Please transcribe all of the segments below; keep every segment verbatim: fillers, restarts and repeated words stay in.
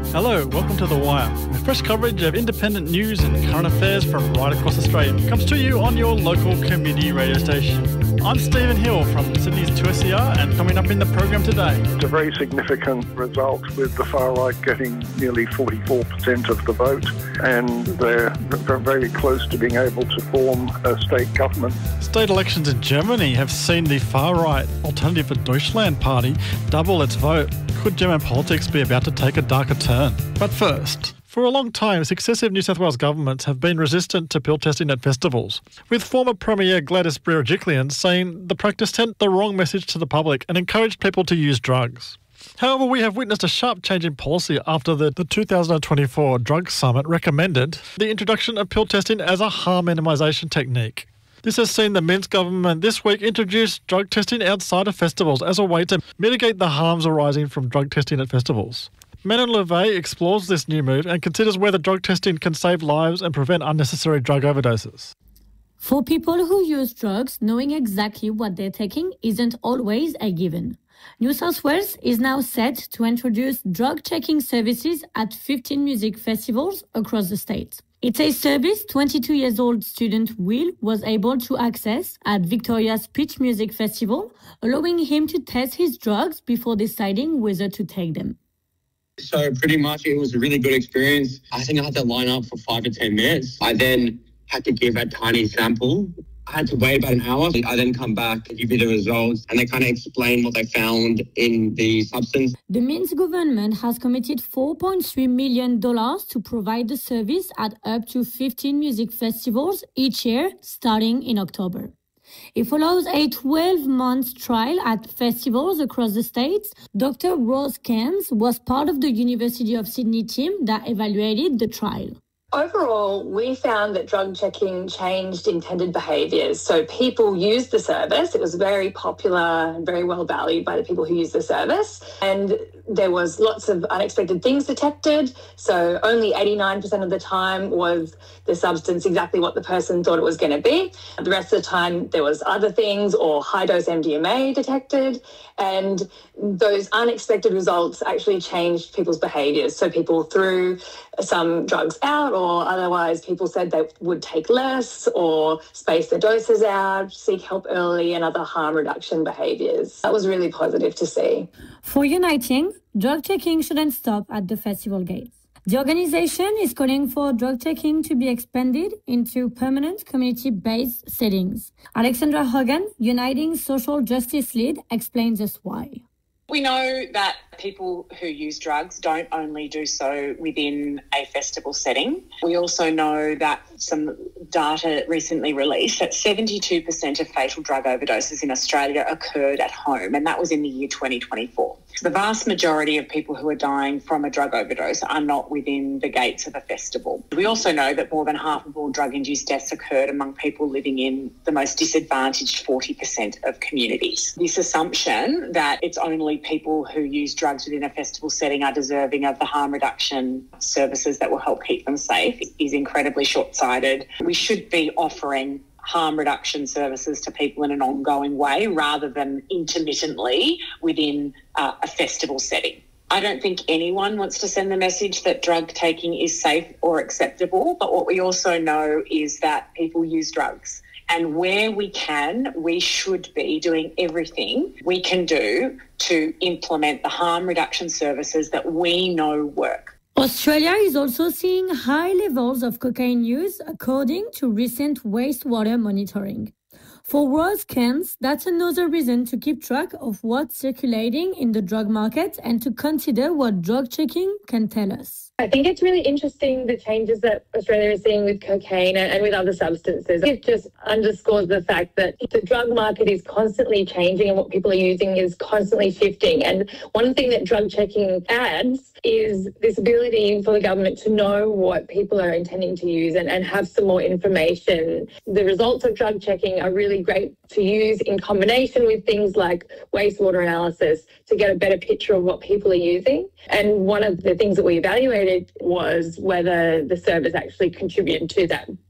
Hello, welcome to The Wire, with fresh coverage of independent news and current affairs from right across Australia. It comes to you on your local community radio station. I'm Stephen Hill from Sydney's two S E R, and coming up in the program today. It's a very significant result, with the far right getting nearly forty-four percent of the vote, and they're very close to being able to form a state government. State elections in Germany have seen the far right Alternative for Deutschland party double its vote. Could German politics be about to take a darker turn? But first, for a long time, successive New South Wales governments have been resistant to pill testing at festivals, with former Premier Gladys Berejiklian saying the practice sent the wrong message to the public and encouraged people to use drugs. However, we have witnessed a sharp change in policy after the, the two thousand twenty-four Drug Summit recommended the introduction of pill testing as a harm minimisation technique. This has seen the Minsk government this week introduce drug testing outside of festivals as a way to mitigate the harms arising from drug testing at festivals. Manon Levay explores this new move and considers whether drug testing can save lives and prevent unnecessary drug overdoses. For people who use drugs, knowing exactly what they're taking isn't always a given. New South Wales is now set to introduce drug checking services at fifteen music festivals across the state. It's a service twenty-two years old student Will was able to access at Victoria's Pitch Music Festival, allowing him to test his drugs before deciding whether to take them. So pretty much it was a really good experience. I think I had to line up for five to ten minutes. I then had to give a tiny sample. I had to wait about an hour. I then come back, give you the results, and they kind of explain what they found in the substance. The Minsk government has committed four point three million dollars to provide the service at up to fifteen music festivals each year, starting in October. It follows a twelve-month trial at festivals across the states. Doctor Rose Cairns was part of the University of Sydney team that evaluated the trial. Overall, we found that drug checking changed intended behaviours. So people used the service. It was very popular and very well valued by the people who used the service. And there was lots of unexpected things detected. So only eighty-nine percent of the time was the substance exactly what the person thought it was going to be. The rest of the time there was other things or high-dose M D M A detected. And those unexpected results actually changed people's behaviours. So people threw some drugs out, or otherwise people said they would take less or space their doses out, seek help early, and other harm reduction behaviours. That was really positive to see. For Uniting, drug checking shouldn't stop at the festival gates. The organisation is calling for drug checking to be expanded into permanent community-based settings. Alexandra Hogan, Uniting Social Justice Lead, explains us why. We know that people who use drugs don't only do so within a festival setting. We also know that some data recently released that seventy-two percent of fatal drug overdoses in Australia occurred at home, and that was in the year twenty twenty-four. So the vast majority of people who are dying from a drug overdose are not within the gates of a festival. We also know that more than half of all drug-induced deaths occurred among people living in the most disadvantaged forty percent of communities. This assumption that it's only people who use drugs within a festival setting are deserving of the harm reduction services that will help keep them safe is incredibly short-sighted. We should be offering harm reduction services to people in an ongoing way rather than intermittently within uh, a festival setting. I don't think anyone wants to send the message that drug taking is safe or acceptable, but what we also know is that people use drugs. And where we can, we should be doing everything we can do to implement the harm reduction services that we know work. Australia is also seeing high levels of cocaine use according to recent wastewater monitoring. For Rose Cairns, that's another reason to keep track of what's circulating in the drug market and to consider what drug checking can tell us. I think it's really interesting the changes that Australia is seeing with cocaine and with other substances. It just underscores the fact that the drug market is constantly changing and what people are using is constantly shifting. And one thing that drug checking adds is this ability for the government to know what people are intending to use and, and have some more information. The results of drug checking are really great to use in combination with things like wastewater analysis to get a better picture of what people are using. And one of the things that we evaluated was whether the service actually contributed to that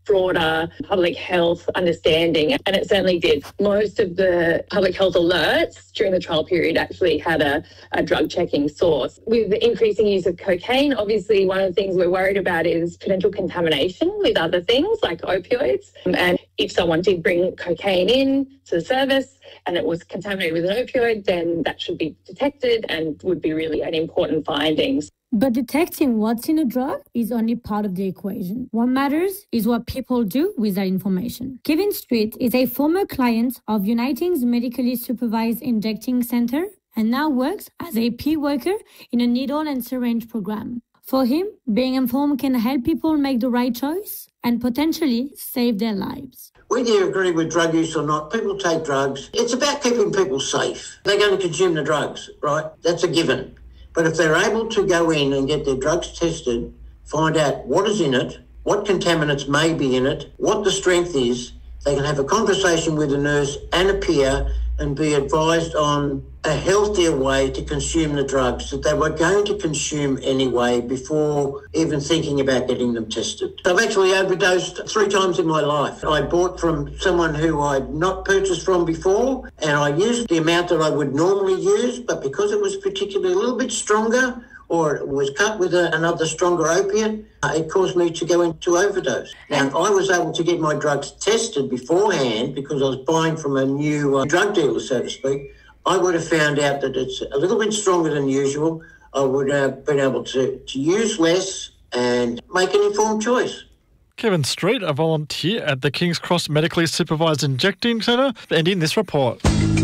broader public health understanding, and it certainly did. Most of the public health alerts during the trial period actually had a, a drug checking source. With the increasing use of cocaine, obviously one of the things we're worried about is potential contamination with other things like opioids. And if someone did bring cocaine in to the service and it was contaminated with an opioid, then that should be detected and would be really an important finding. But detecting what's in a drug is only part of the equation. What matters is what people do with that information. Kevin Street is a former client of Uniting's Medically Supervised Injecting Center and now works as a P worker in a needle and syringe program. For him, being informed can help people make the right choice and potentially save their lives. Whether you agree with drug use or not, people take drugs. It's about keeping people safe. They're going to consume the drugs, right? That's a given. But if they're able to go in and get their drugs tested, find out what is in it, what contaminants may be in it, what the strength is, they can have a conversation with a nurse and a peer and be advised on a healthier way to consume the drugs that they were going to consume anyway before even thinking about getting them tested. I've actually overdosed three times in my life. I bought from someone who I'd not purchased from before, and I used the amount that I would normally use, but because it was particularly a little bit stronger, or it was cut with a, another stronger opiate, uh, it caused me to go into overdose. Now, if I was able to get my drugs tested beforehand, because I was buying from a new uh, drug dealer, so to speak, I would have found out that it's a little bit stronger than usual. I would have been able to, to use less and make an informed choice. Kevin Street, a volunteer at the King's Cross Medically Supervised Injecting Centre, ending this report.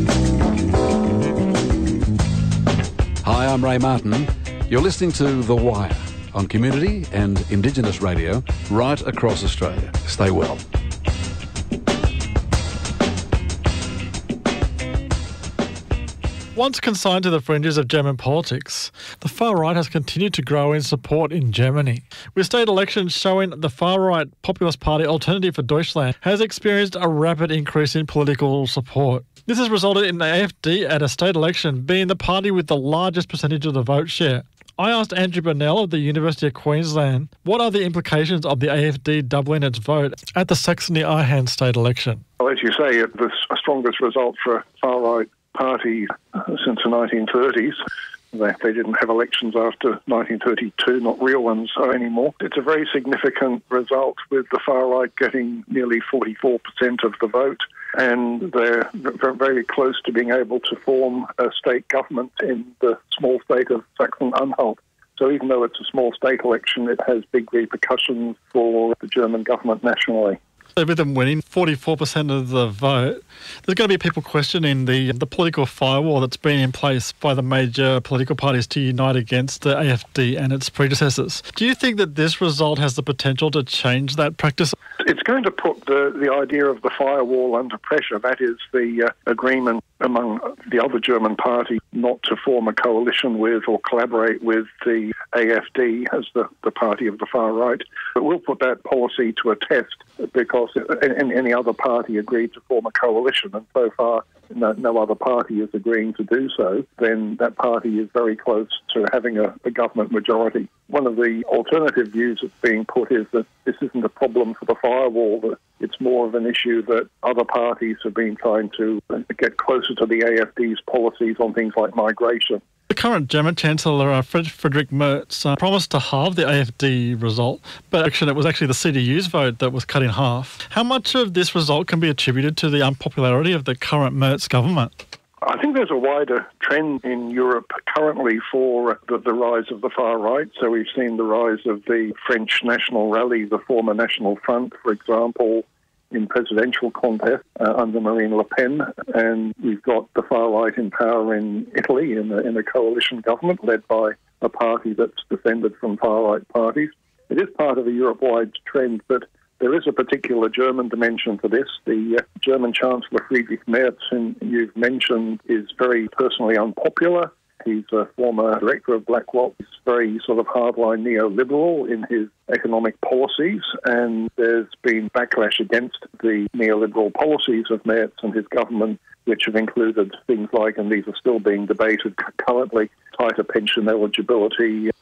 Hi, I'm Ray Martin. You're listening to The Wire on Community and Indigenous radio right across Australia. Stay well. Once consigned to the fringes of German politics, the far right has continued to grow in support in Germany, with state elections showing the far-right populist party Alternative for Deutschland has experienced a rapid increase in political support. This has resulted in the A F D at a state election being the party with the largest percentage of the vote share. I asked Andrew Burnell of the University of Queensland what are the implications of the A F D doubling its vote at the Saxony-Anhalt state election. Well, as you say, it was the strongest result for a far-right party since the nineteen thirties. They, they didn't have elections after nineteen thirty-two, not real ones anymore. It's a very significant result, with the far-right getting nearly forty-four percent of the vote, and they're very close to being able to form a state government in the small state of Saxony-Anhalt. So even though it's a small state election, it has big repercussions for the German government nationally. So with them winning forty-four percent of the vote, there's going to be people questioning the the political firewall that's been in place by the major political parties to unite against the A F D and its predecessors. Do you think that this result has the potential to change that practice? It's going to put the, the idea of the firewall under pressure. That is the uh, agreement among the other German parties not to form a coalition with or collaborate with the A F D as the, the party of the far right. But we'll put that policy to a test, because any, any other party agreed to form a coalition, and so far no, no other party is agreeing to do so, then that party is very close to having a, a government majority. One of the alternative views that's being put is that this isn't a problem for the firewall, that it's more of an issue that other parties have been trying to get closer to the A F D's policies on things like migration. The current German Chancellor, uh, Friedrich Merz, uh, promised to halve the A F D result, but actually it was actually the C D U's vote that was cut in half. How much of this result can be attributed to the unpopularity of the current Merz government? I think there's a wider trend in Europe currently for the, the rise of the far right. So we've seen the rise of the French National Rally, the former National Front, for example, in presidential contest uh, under Marine Le Pen, and we've got the far right in power in Italy in a, in a coalition government led by a party that's descended from far right parties. It is part of a Europe-wide trend, but there is a particular German dimension to this. The uh, German Chancellor Friedrich Merz, whom you've mentioned, is very personally unpopular. He's a former director of BlackRock. He's very sort of hardline neoliberal in his economic policies, and there's been backlash against the neoliberal policies of Merz and his government, which have included things like, and these are still being debated currently, tighter pension eligibility,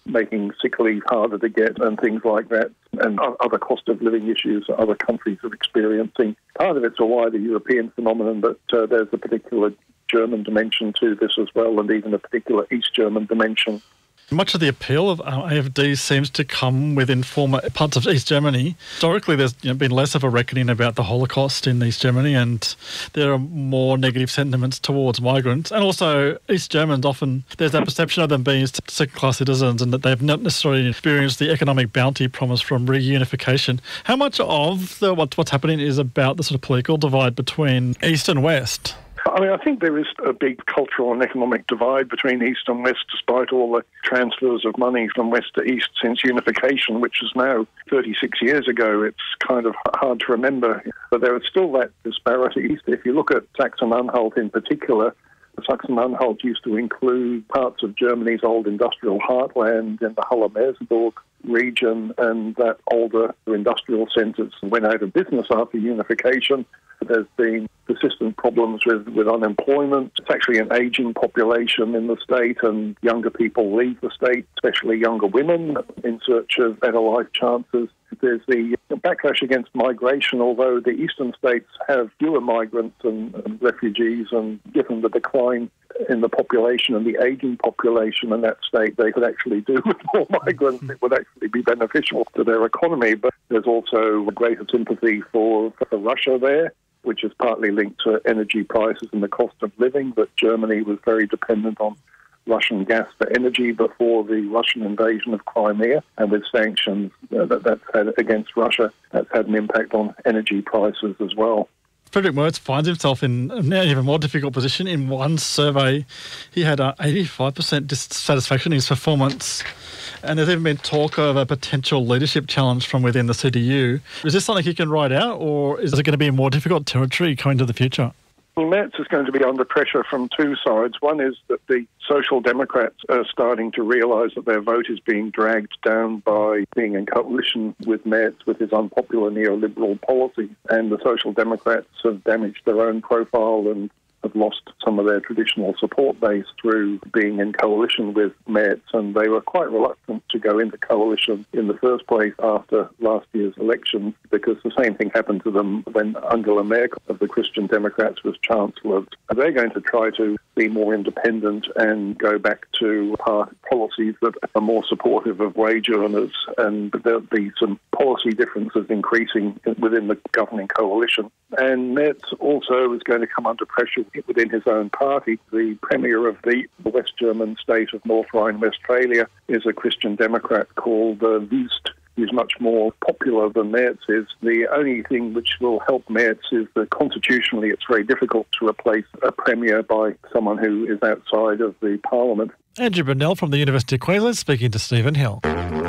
making sick leave harder to get and things like that, and other cost of living issues that other countries are experiencing. Part of it's a wider European phenomenon, but uh, there's a particular German dimension to this as well, and even a particular East German dimension. Much of the appeal of A F D seems to come within former parts of East Germany. Historically, there's you know, been less of a reckoning about the Holocaust in East Germany, and there are more negative sentiments towards migrants. And also, East Germans often, there's that perception of them being second-class citizens and that they've not necessarily experienced the economic bounty promised from reunification. How much of the, what, what's happening is about the sort of political divide between East and West? I mean, I think there is a big cultural and economic divide between East and West, despite all the transfers of money from West to East since unification, which is now thirty-six years ago. It's kind of hard to remember, but there is still that disparity. If you look at Saxony-Anhalt in particular, Saxony-Anhalt used to include parts of Germany's old industrial heartland in the Halle-Merseburg region, and that older industrial centres went out of business after unification. There's been persistent problems with, with unemployment. It's actually an ageing population in the state, and younger people leave the state, especially younger women, in search of better life chances. There's the backlash against migration, although the eastern states have fewer migrants and, and refugees, and given the decline in the population and the ageing population in that state, they could actually do with more migrants. It would actually be beneficial to their economy. But there's also a greater sympathy for, for Russia there, which is partly linked to energy prices and the cost of living. But Germany was very dependent on Russian gas for energy before the Russian invasion of Crimea, and with sanctions uh, that that's had against Russia, that's had an impact on energy prices as well. Frederick Merz finds himself in an even more difficult position. In one survey, he had uh, eighty-five percent dissatisfaction in his performance, and there's even been talk of a potential leadership challenge from within the C D U. Is this something he can ride out, or is it going to be a more difficult territory going to the future? Merz is going to be under pressure from two sides. One is that the Social Democrats are starting to realise that their vote is being dragged down by being in coalition with Merz with his unpopular neoliberal policy. And the Social Democrats have damaged their own profile and have lost some of their traditional support base through being in coalition with Merz, and they were quite reluctant to go into coalition in the first place after last year's election, because the same thing happened to them when Angela Merkel of the Christian Democrats was Chancellor. They're going to try to be more independent and go back to policies that are more supportive of wage earners, and there'll be some policy differences increasing within the governing coalition. And Merz also is going to come under pressure within his own party. The premier of the West German state of North Rhine-Westphalia is a Christian Democrat called uh, Wüst. He's much more popular than Merz is. The only thing which will help Merz is that constitutionally it's very difficult to replace a premier by someone who is outside of the parliament. Andrew Brunel from the University of Queensland speaking to Stephen Hill.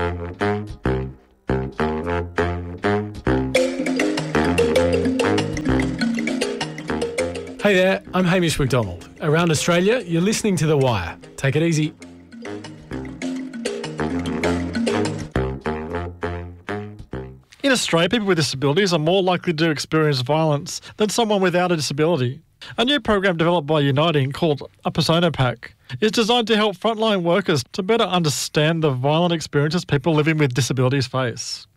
Hey there, I'm Hamish McDonald. Around Australia, you're listening to The Wire. Take it easy. In Australia, people with disabilities are more likely to experience violence than someone without a disability. A new program developed by Uniting called A Persona Pack is designed to help frontline workers to better understand the violent experiences people living with disabilities face.